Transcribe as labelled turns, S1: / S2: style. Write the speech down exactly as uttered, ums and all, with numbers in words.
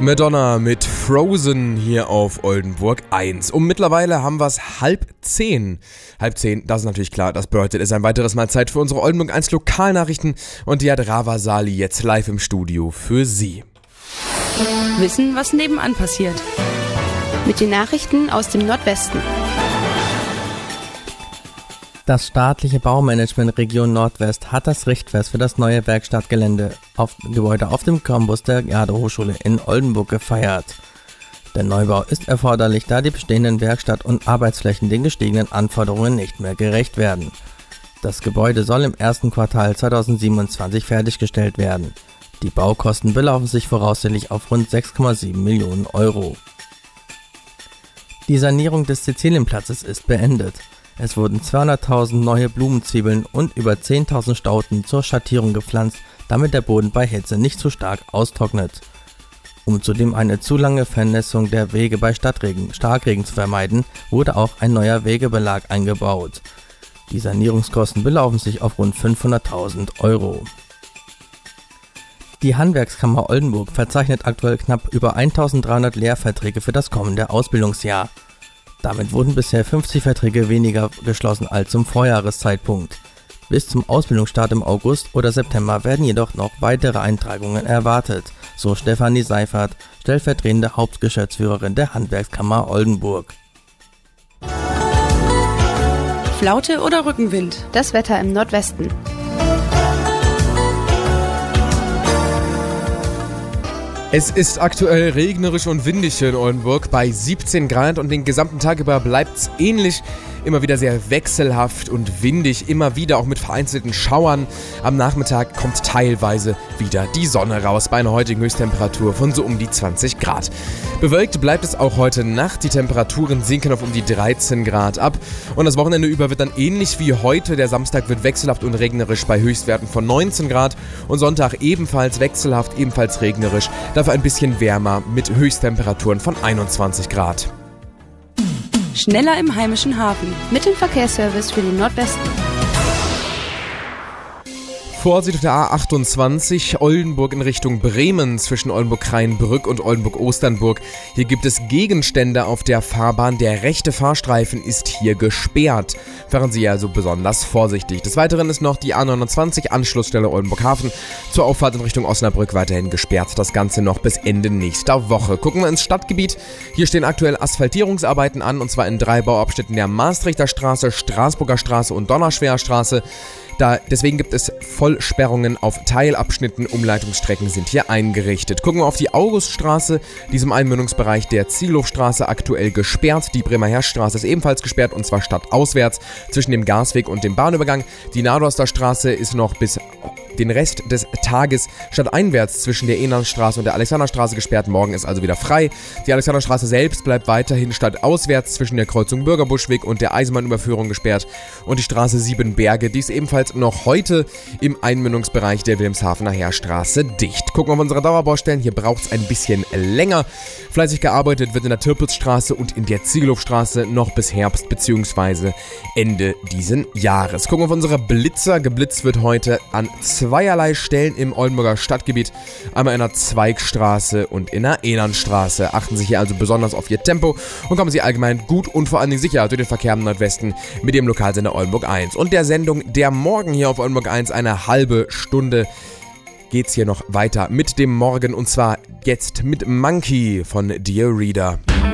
S1: Madonna mit Frozen hier auf Oldenburg eins. Und mittlerweile haben wir es halb zehn. Halb zehn, das ist natürlich klar. Das bedeutet, es ist ein weiteres Mal Zeit für unsere Oldenburg eins Lokalnachrichten. Und die hat Rava Sali jetzt live im Studio für Sie.
S2: Wissen, was nebenan passiert.
S3: Mit den Nachrichten aus dem Nordwesten.
S4: Das staatliche Baumanagement Region Nordwest hat das Richtfest für das neue Werkstattgelände auf Gebäude auf dem Campus der Garde-Hochschule in Oldenburg gefeiert. Der Neubau ist erforderlich, da die bestehenden Werkstatt- und Arbeitsflächen den gestiegenen Anforderungen nicht mehr gerecht werden. Das Gebäude soll im ersten Quartal zweitausendsiebenundzwanzig fertiggestellt werden. Die Baukosten belaufen sich voraussichtlich auf rund sechs Komma sieben Millionen Euro. Die Sanierung des Sizilienplatzes ist beendet. Es wurden zweihunderttausend neue Blumenzwiebeln und über zehntausend Stauden zur Schattierung gepflanzt, damit der Boden bei Hitze nicht zu stark austrocknet. Um zudem eine zu lange Vernässung der Wege bei Stadtregen, Starkregen zu vermeiden, wurde auch ein neuer Wegebelag eingebaut. Die Sanierungskosten belaufen sich auf rund fünfhunderttausend Euro. Die Handwerkskammer Oldenburg verzeichnet aktuell knapp über eintausenddreihundert Lehrverträge für das kommende Ausbildungsjahr. Damit wurden bisher fünfzig Verträge weniger geschlossen als zum Vorjahreszeitpunkt. Bis zum Ausbildungsstart im August oder September werden jedoch noch weitere Eintragungen erwartet, so Stefanie Seifert, stellvertretende Hauptgeschäftsführerin der Handwerkskammer Oldenburg.
S2: Flaute oder Rückenwind?
S3: Das Wetter im Nordwesten.
S1: Es ist aktuell regnerisch und windig hier in Oldenburg bei siebzehn Grad und den gesamten Tag über bleibt es ähnlich. Immer wieder sehr wechselhaft und windig, immer wieder auch mit vereinzelten Schauern. Am Nachmittag kommt teilweise wieder die Sonne raus bei einer heutigen Höchsttemperatur von so um die zwanzig Grad. Bewölkt bleibt es auch heute Nacht. Die Temperaturen sinken auf um die dreizehn Grad ab. Und das Wochenende über wird dann ähnlich wie heute. Der Samstag wird wechselhaft und regnerisch bei Höchstwerten von neunzehn Grad. Und Sonntag ebenfalls wechselhaft, ebenfalls regnerisch. Dafür ein bisschen wärmer mit Höchsttemperaturen von einundzwanzig Grad.
S2: Schneller im heimischen Hafen.
S3: Mit dem Verkehrsservice für den Nordwesten.
S1: Vorsicht auf der A achtundzwanzig, Oldenburg in Richtung Bremen zwischen Oldenburg-Kraienbrück und Oldenburg-Osternburg. Hier gibt es Gegenstände auf der Fahrbahn. Der rechte Fahrstreifen ist hier gesperrt. Fahren Sie also besonders vorsichtig. Des Weiteren ist noch die A neunundzwanzig, Anschlussstelle Oldenburg-Hafen, zur Auffahrt in Richtung Osnabrück weiterhin gesperrt. Das Ganze noch bis Ende nächster Woche. Gucken wir ins Stadtgebiet. Hier stehen aktuell Asphaltierungsarbeiten an, und zwar in drei Bauabschnitten der Maastrichter Straße, Straßburger Straße und Donnerschwer Straße. Da, deswegen gibt es Vollsperrungen auf Teilabschnitten, Umleitungsstrecken sind hier eingerichtet. Gucken wir auf die Auguststraße, diesem Einmündungsbereich der Zielhofstraße aktuell gesperrt. Die Bremer Heerstraße ist ebenfalls gesperrt, und zwar stadtauswärts zwischen dem Gasweg und dem Bahnübergang. Die Nadorster Straße ist noch bis den Rest des Tages stadteinwärts zwischen der Ehnernstraße und der Alexanderstraße gesperrt. Morgen ist also wieder frei. Die Alexanderstraße selbst bleibt weiterhin stadtauswärts zwischen der Kreuzung Bürgerbuschweg und der Eisenbahnüberführung gesperrt. Und die Straße Siebenberge, die ist ebenfalls noch heute im Einmündungsbereich der Wilhelmshavener Heerstraße dicht. Gucken wir auf unsere Dauerbaustellen. Hier braucht es ein bisschen länger. Fleißig gearbeitet wird in der Tirpitzstraße und in der Ziegelhofstraße noch bis Herbst bzw. Ende diesen Jahres. Gucken wir auf unsere Blitzer. Geblitzt wird heute an zweierlei Stellen im Oldenburger Stadtgebiet. Einmal in der Zweigstraße und in der Ehnernstraße. Achten Sie hier also besonders auf Ihr Tempo und kommen Sie allgemein gut und vor allen Dingen sicher durch den Verkehr im Nordwesten mit dem Lokalsender Oldenburg eins. Und der Sendung Der Morgen hier auf Oldenburg eins, eine halbe Stunde geht's hier noch weiter mit dem Morgen, und zwar jetzt mit Monkey von Dear Reader.